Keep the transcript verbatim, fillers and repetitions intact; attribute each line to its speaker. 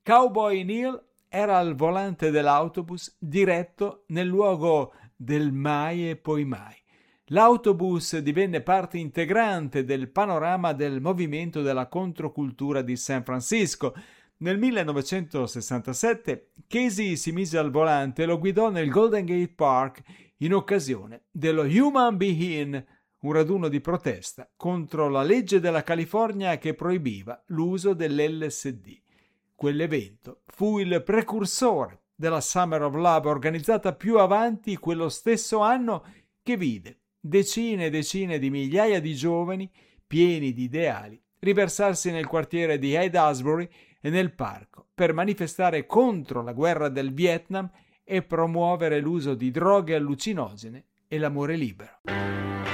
Speaker 1: Cowboy Neal era al volante dell'autobus diretto nel luogo del mai e poi mai. L'autobus divenne parte integrante del panorama del movimento della controcultura di San Francisco. Nel millenovecentosessantasette Casey si mise al volante e lo guidò nel Golden Gate Park in occasione dello Human Be In, un raduno di protesta contro la legge della California che proibiva l'uso dell'L S D. Quell'evento fu il precursore della Summer of Love, organizzata più avanti quello stesso anno, che vide decine e decine di migliaia di giovani pieni di ideali riversarsi nel quartiere di Haight-Ashbury e nel parco per manifestare contro la guerra del Vietnam e promuovere l'uso di droghe allucinogene e l'amore libero.